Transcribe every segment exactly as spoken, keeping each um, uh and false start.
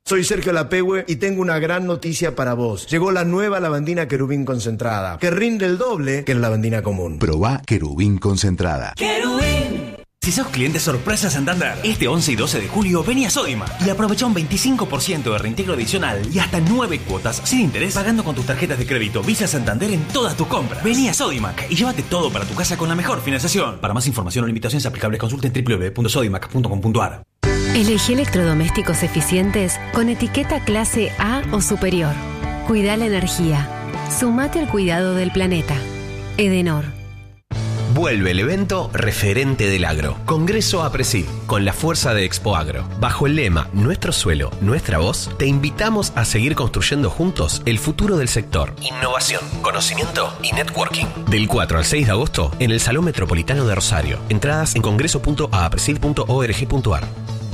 Soy Sergio Lapehue y tengo una gran noticia para vos. Llegó la nueva lavandina Querubín concentrada, que rinde el doble que la lavandina común. Probá Querubín concentrada. ¡Querubín! Si sos cliente sorpresa Santander, este once y doce de julio vení a Sodimac y aprovecha un veinticinco por ciento de reintegro adicional y hasta nueve cuotas sin interés pagando con tus tarjetas de crédito Visa Santander en todas tus compras. Vení a Sodimac y llévate todo para tu casa con la mejor financiación. Para más información o limitaciones aplicables consulta en doble u doble u doble u punto sodimac punto com punto a r. Elegí electrodomésticos eficientes con etiqueta clase A o superior. Cuida la energía. Sumate al cuidado del planeta. Edenor. Vuelve el evento referente del agro. Congreso APRESID, con la fuerza de Expo Agro. Bajo el lema Nuestro suelo, nuestra voz, te invitamos a seguir construyendo juntos el futuro del sector. Innovación, conocimiento y networking. Del cuatro al seis de agosto en el Salón Metropolitano de Rosario. Entradas en congreso punto apresid punto org punto a r.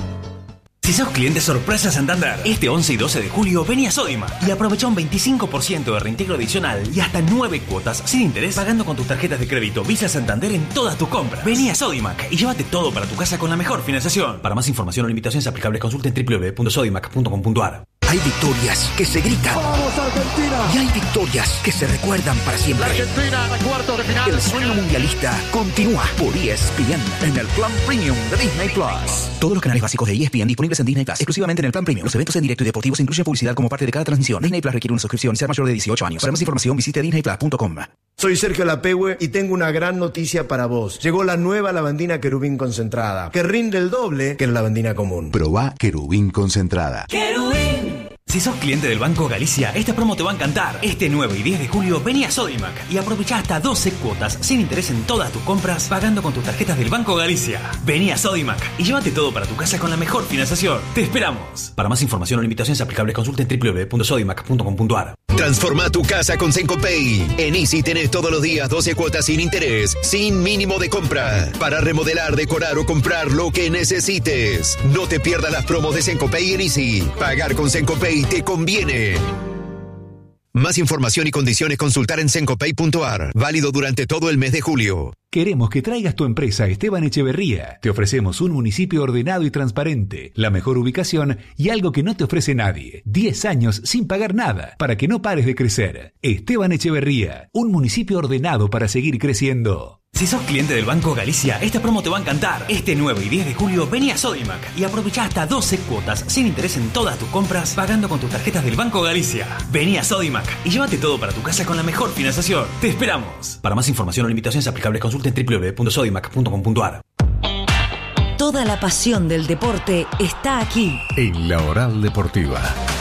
Si sos cliente sorpresa Santander, este once y doce de julio vení a Sodimac y aprovecha un veinticinco por ciento de reintegro adicional y hasta nueve cuotas sin interés pagando con tus tarjetas de crédito Visa Santander en todas tus compras. Vení a Sodimac y llévate todo para tu casa con la mejor financiación. Para más información o limitaciones aplicables consulta en doble u doble u doble u punto sodimac punto com punto a r. Hay victorias que se gritan. ¡Vamos, Argentina! Y hay victorias que se recuerdan para siempre. La Argentina a cuartos de final. El sueño mundialista continúa por E S P N en el plan premium de Disney Plus. Todos los canales básicos de E S P N disponibles en Disney Plus, exclusivamente en el plan premium. Los eventos en directo y deportivos incluyen publicidad como parte de cada transmisión. Disney Plus requiere una suscripción y ser mayor de dieciocho años. Para más información visite disney plus punto com. Soy Sergio Lapehue y tengo una gran noticia para vos. Llegó la nueva lavandina Querubín concentrada, que rinde el doble que la lavandina común. Probá Querubín concentrada. ¡Querubín! Si sos cliente del Banco Galicia, esta promo te va a encantar. Este nueve y diez de julio vení a Sodimac y aprovecha hasta doce cuotas sin interés en todas tus compras pagando con tus tarjetas del Banco Galicia. Vení a Sodimac y llévate todo para tu casa con la mejor financiación. ¡Te esperamos! Para más información o limitaciones aplicables consulta en doble u doble u doble u punto sodimac punto com punto a r. Transforma tu casa con Sencopay. En Easy tenés todos los días doce cuotas sin interés, sin mínimo de compra, para remodelar, decorar o comprar lo que necesites. No te pierdas las promos de Sencopay en Easy. Pagar con Sencopay te conviene. Más información y condiciones consultar en sencopay punto a r. Válido durante todo el mes de julio. Queremos que traigas tu empresa a Esteban Echeverría. Te ofrecemos un municipio ordenado y transparente, la mejor ubicación y algo que no te ofrece nadie. diez años sin pagar nada, para que no pares de crecer. Esteban Echeverría, un municipio ordenado para seguir creciendo. Si sos cliente del Banco Galicia, esta promo te va a encantar. Este nueve y diez de julio vení a Sodimac y aprovecha hasta doce cuotas sin interés en todas tus compras pagando con tus tarjetas del Banco Galicia. Vení a Sodimac y llévate todo para tu casa con la mejor financiación. ¡Te esperamos! Para más información o limitaciones aplicables consulta en doble u doble u doble u punto sodimac punto com punto a r. Toda la pasión del deporte está aquí. En La Oral Deportiva.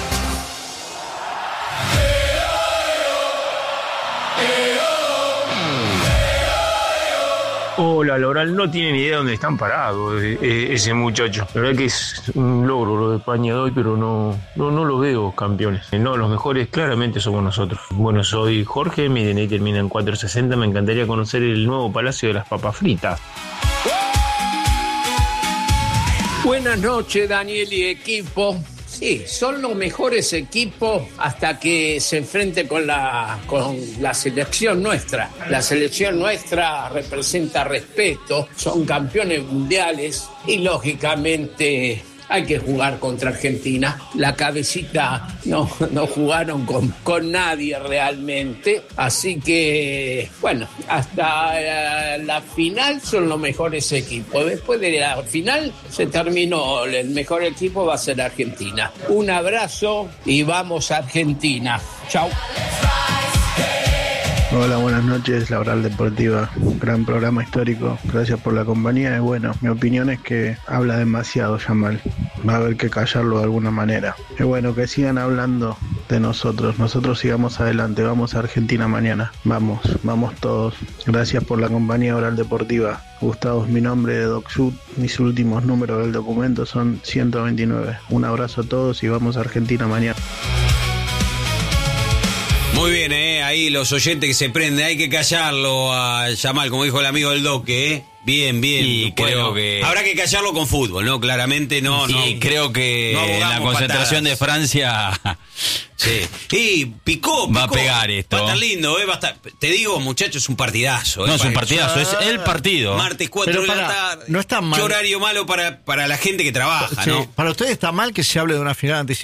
Hola, Loral, no tiene ni idea de dónde están parados eh, ese muchacho. La verdad que es un logro lo de España de hoy, pero no, no, no los veo campeones. No, los mejores claramente somos nosotros. Bueno, soy Jorge, mi D N I termina en cuatrocientos sesenta. Me encantaría conocer el nuevo Palacio de las Papas Fritas. Buenas noches, Daniel y equipo. Sí, son los mejores equipos hasta que se enfrente con la, con la selección nuestra. La selección nuestra representa respeto, son campeones mundiales y lógicamente hay que jugar contra Argentina. La cabecita no, no jugaron con, con nadie realmente, así que bueno, hasta la, la final son los mejores equipos. Después de la final se terminó, el mejor equipo va a ser Argentina. Un abrazo y vamos a Argentina. Chau. Hola, buenas noches, La Oral Deportiva, gran programa histórico, gracias por la compañía. Y bueno, mi opinión es que habla demasiado Yamal, va a haber que callarlo de alguna manera. Y bueno, que sigan hablando de nosotros, nosotros sigamos adelante, vamos a Argentina mañana, vamos, vamos todos. Gracias por la compañía Oral Deportiva. Gustavo es mi nombre, de DocSud, mis últimos números del documento son ciento veintinueve. Un abrazo a todos y vamos a Argentina mañana. Muy bien, eh, ahí los oyentes que se prenden, hay que callarlo a Yamal, como dijo el amigo del Doque, eh. Bien, bien. Y bueno, creo que habrá que callarlo con fútbol, ¿no? Claramente no, sí, no. Sí, creo que no en la concentración patadas. de Francia sí. Y picó, picó. Va a pegar esto. Va a estar lindo, ¿eh? Va a estar... Te digo, muchachos, es un partidazo. ¿eh? No, es un partidazo, es el partido. Martes cuatro de la tarde. No está mal. Qué horario malo para, para la gente que trabaja, sí, ¿no? Para ustedes está mal que se hable de una final anticipada.